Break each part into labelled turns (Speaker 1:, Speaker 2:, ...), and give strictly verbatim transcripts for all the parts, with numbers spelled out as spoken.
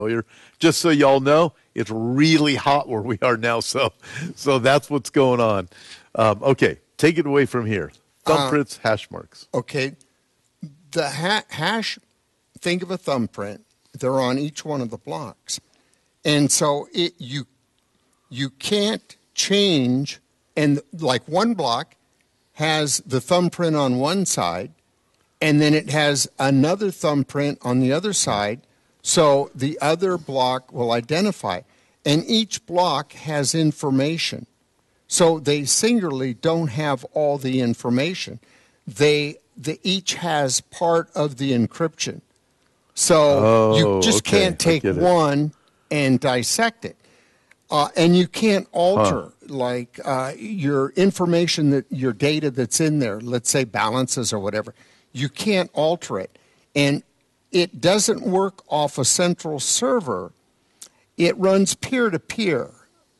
Speaker 1: Just so y'all know, it's really hot where we are now, so so that's what's going on. Um, okay, take it away from here. Thumbprints, uh, hash marks.
Speaker 2: Okay, the ha- hash, think of a thumbprint. They're on each one of the blocks. And so it you you can't change, and like one block has the thumbprint on one side, and then it has another thumbprint on the other side, so the other block will identify. And each block has information. So they singularly don't have all the information. They, they each has part of the encryption. So
Speaker 1: oh,
Speaker 2: you just
Speaker 1: okay.
Speaker 2: can't take one and dissect it. Uh, and you can't alter, huh. like, uh, your information, that your data that's in there, let's say balances or whatever, you can't alter it. And it doesn't work off a central server. It runs peer-to-peer.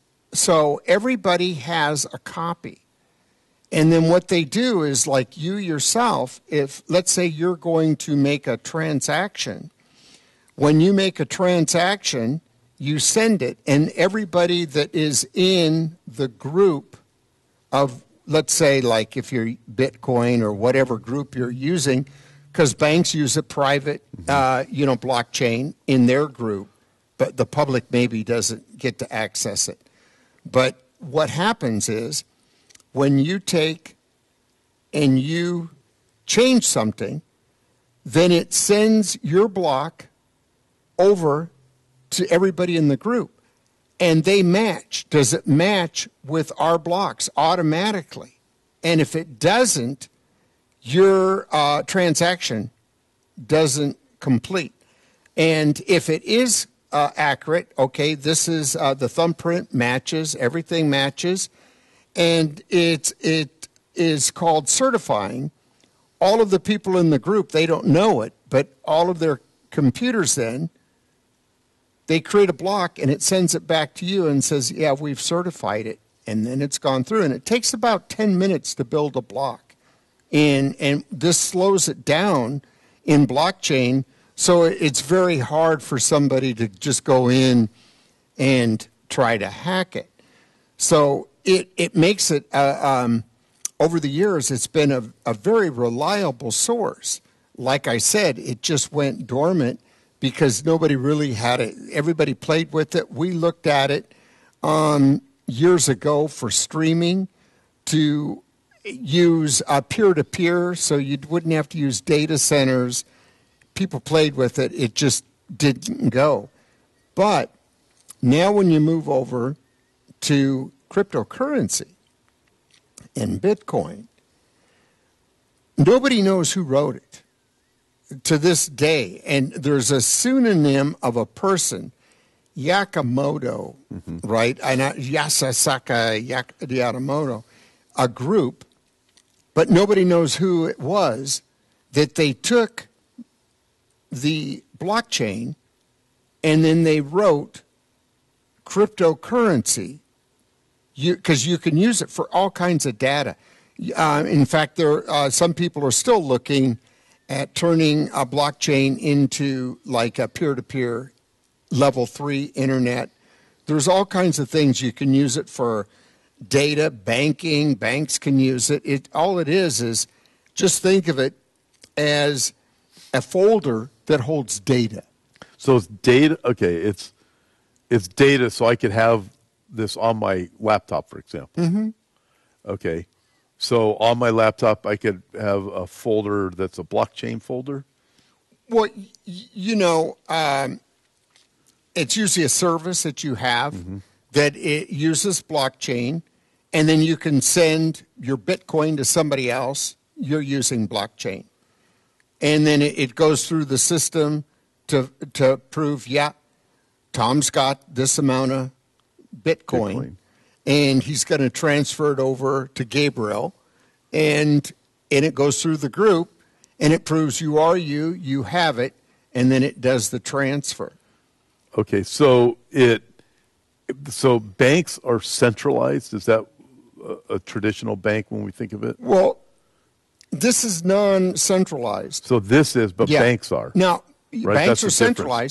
Speaker 2: So everybody has a copy. And then what they do is, like you yourself, if, let's say you're going to make a transaction, when you make a transaction, you send it, and everybody that is in the group of, let's say, like if you're Bitcoin or whatever group you're using, because banks use a private, uh, you know, blockchain in their group, but the public maybe doesn't get to access it. But what happens is when you take and you change something, then it sends your block over to everybody in the group, and they match. Does it match with our blocks automatically? And if it doesn't, your uh, transaction doesn't complete. And if it is uh, accurate, okay, this is uh, the thumbprint matches, everything matches, and it, it is called certifying. All of the people in the group, they don't know it, but all of their computers then, they create a block, and it sends it back to you and says, yeah, we've certified it, and then it's gone through. And it takes about ten minutes to build a block. And, and this slows it down in blockchain, so it's very hard for somebody to just go in and try to hack it. So it, it makes it, uh, um, over the years, it's been a, a very reliable source. Like I said, it just went dormant because nobody really had it. Everybody played with it. We looked at it um, years ago for streaming to use uh, peer-to-peer, so you wouldn't have to use data centers. People played with it. It just didn't go. But now when you move over to cryptocurrency and Bitcoin, nobody knows who wrote it to this day. And there's a pseudonym of a person, Yakamoto, mm-hmm. right? And Yasasaka Yak- Yakamoto, a group, but nobody knows who it was, that they took the blockchain and then they wrote cryptocurrency, because you, you can use it for all kinds of data. Uh, in fact, there uh, some people are still looking at turning a blockchain into like a peer-to-peer level three internet. There's all kinds of things you can use it for. Data, banking, banks can use it. It all it is is just think of it as a folder that holds data.
Speaker 1: So it's data. Okay, it's it's data. So I could have this on my laptop, for example.
Speaker 2: Mm-hmm.
Speaker 1: Okay, so on my laptop I could have a folder that's a blockchain folder.
Speaker 2: Well, y- you know, um, it's usually a service that you have mm-hmm. that it uses blockchain. And then you can send your Bitcoin to somebody else. You're using blockchain. And then it goes through the system to to prove, yeah, Tom's got this amount of Bitcoin, Bitcoin. and he's going to transfer it over to Gabriel. And, and it goes through the group, and it proves you are you, you have it, and then it does the transfer.
Speaker 1: Okay, so it so banks are centralized. Is that a traditional bank when we think of it?
Speaker 2: Well, this is non-centralized.
Speaker 1: So this is, but
Speaker 2: yeah.
Speaker 1: banks are.
Speaker 2: Now,
Speaker 1: right?
Speaker 2: banks
Speaker 1: That's
Speaker 2: are centralized.
Speaker 1: Right.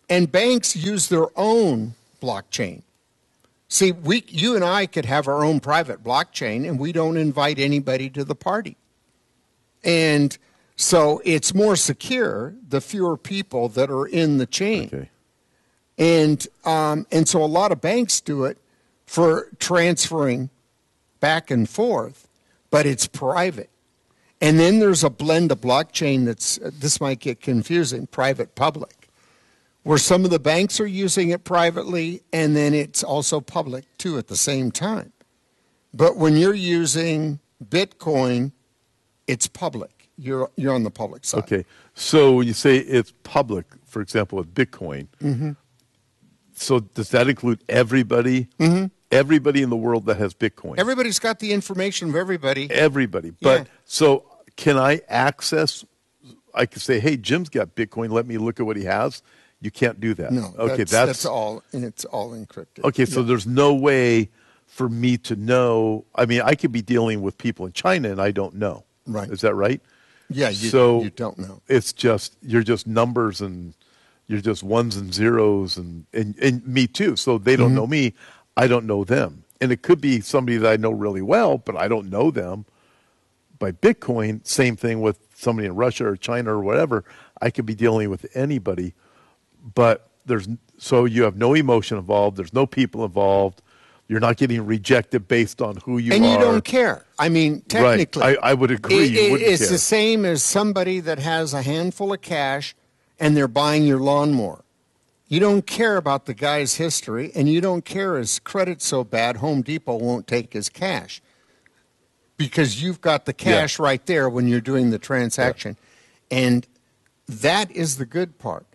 Speaker 2: and banks use their own blockchain. See, we, you and I could have our own private blockchain, and we don't invite anybody to the party. And so it's more secure the fewer people that are in the chain.
Speaker 1: Okay.
Speaker 2: And um, and so a lot of banks do it for transferring back and forth, but it's private. And then there's a blend of blockchain that's, this might get confusing, private-public, where some of the banks are using it privately, and then it's also public, too, at the same time. But when you're using Bitcoin, it's public. You're, you're on the public side.
Speaker 1: Okay. So when you say it's public, for example, with Bitcoin,
Speaker 2: Mm-hmm.
Speaker 1: so does that include everybody?
Speaker 2: Mm-hmm.
Speaker 1: Everybody in the world that has Bitcoin?
Speaker 2: Everybody's got the information of everybody.
Speaker 1: Everybody. But
Speaker 2: Yeah.
Speaker 1: so can I access, I could say, hey, Jim's got Bitcoin. Let me look at what he has. You can't do that.
Speaker 2: No,
Speaker 1: Okay,
Speaker 2: that's,
Speaker 1: that's,
Speaker 2: that's all, and it's all encrypted.
Speaker 1: okay. So
Speaker 2: Yeah.
Speaker 1: there's no way for me to know. I mean, I could be dealing with people in China and I don't know.
Speaker 2: Right.
Speaker 1: Is that right?
Speaker 2: Yeah, you,
Speaker 1: so
Speaker 2: you don't know.
Speaker 1: It's just, you're just numbers and you're just ones and zeros and, and, and me too. So they don't
Speaker 2: Mm-hmm.
Speaker 1: know me. I don't know them. And it could be somebody that I know really well, but I don't know them. By Bitcoin, same thing with somebody in Russia or China or whatever. I could be dealing with anybody, but there's, so you have no emotion involved. There's no people involved. You're not getting rejected based on who you
Speaker 2: And
Speaker 1: are.
Speaker 2: you don't care. I mean, technically.
Speaker 1: Right. I, I would agree.
Speaker 2: It,
Speaker 1: you
Speaker 2: it-
Speaker 1: wouldn't
Speaker 2: it's
Speaker 1: care.
Speaker 2: the same as somebody that has a handful of cash and they're buying your lawnmower. You don't care about the guy's history, and you don't care his credit's so bad Home Depot won't take his cash because you've got the cash
Speaker 1: Yeah.
Speaker 2: right there when you're doing the transaction. And that is the good part.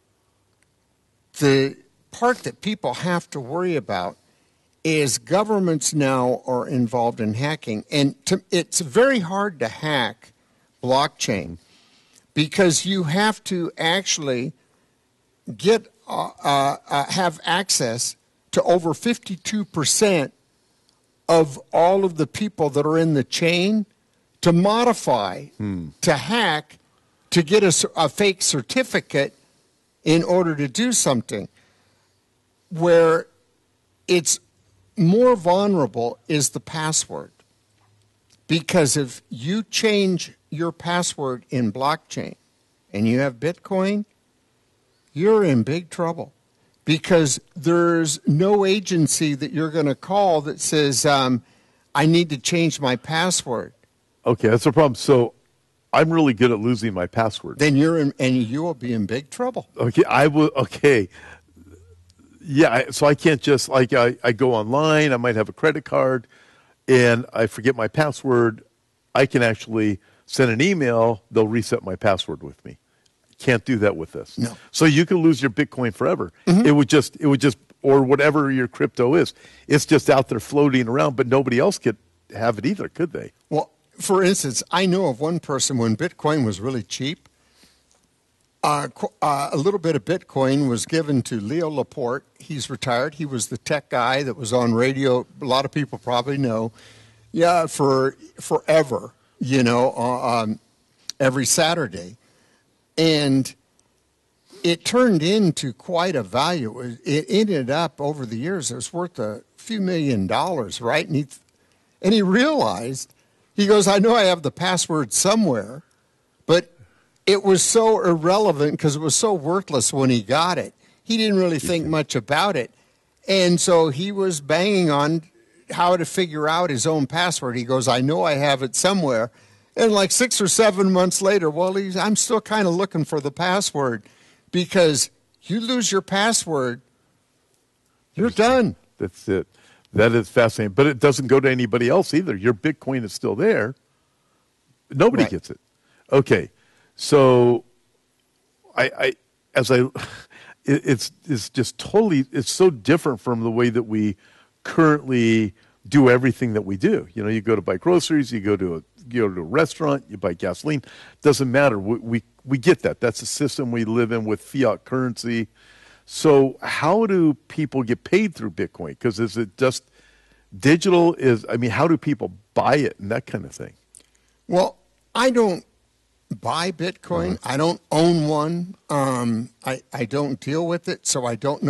Speaker 2: The part that people have to worry about is governments now are involved in hacking. And to, it's very hard to hack blockchain because you have to actually get uh, uh, uh, have access to over fifty-two percent of all of the people that are in the chain to modify, to hack, to get a, cer- a fake certificate in order to do something. Where it's more vulnerable is the password. Because if you change your password in blockchain and you have Bitcoin, you're in big trouble because there's no agency that you're going to call that says, um, I need to change my password.
Speaker 1: Okay, that's the problem. So I'm really good at losing my password.
Speaker 2: Then you're in, and you will be in big trouble.
Speaker 1: Okay, I will. Okay, yeah. I- So I can't just like I, I go online. I might have a credit card, and I forget my password. I can actually send an email. They'll reset my password with me. Can't do that with this.
Speaker 2: No.
Speaker 1: So you can lose your Bitcoin forever. It would just. It would just. Or whatever your crypto is. It's just out there floating around, but nobody else could have it either, could they?
Speaker 2: Well, for instance, I know of one person when Bitcoin was really cheap. Uh, qu- uh, a little bit of Bitcoin was given to Leo Laporte. He's retired. He was the tech guy that was on radio. A lot of people probably know. Yeah, for forever, you know, uh, um, every Saturday. And it turned into quite a value. It, it ended up over the years, it was worth a few million dollars, right? And he, and he realized, he goes, I know I have the password somewhere, but it was so irrelevant because it was so worthless when he got it. He didn't really think much about it. And so he was banging on how to figure out his own password. He goes, I know I have it somewhere. And like six or seven months later, well, he's, I'm still kind of looking for the password because you lose your password, you're done.
Speaker 1: That's it. That is fascinating. But it doesn't go to anybody else either. Your Bitcoin is still there. Nobody
Speaker 2: Right.
Speaker 1: gets it. Okay. So I, I as I, it, it's, it's just totally, it's so different from the way that we currently do everything that we do. You know, you go to buy groceries, you go to a, you go to a restaurant, you buy gasoline. Doesn't matter. We, we, we get that. That's the system we live in with fiat currency. So how do people get paid through Bitcoin? Because is it just digital? Is I mean, how do people buy it and that kind of thing?
Speaker 2: Well, I don't buy Bitcoin. I don't own one. Um, I, I don't deal with it, so I don't know